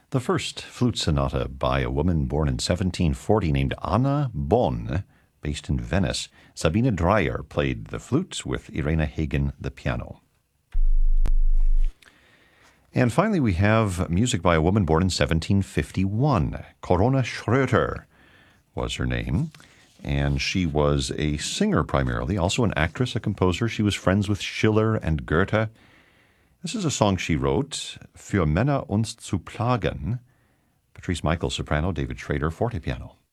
The first flute sonata by a woman born in 1740 named Anna Bonn, based in Venice. Sabine Dreyer played the flute with Irena Hagen the piano. And finally, we have music by a woman born in 1751. Corona Schröter was her name, and she was a singer primarily, also an actress, a composer. She was friends with Schiller and Goethe. This is a song she wrote, Für Männer uns zu plagen. Patrice Michael, soprano, David Schrader, fortepiano.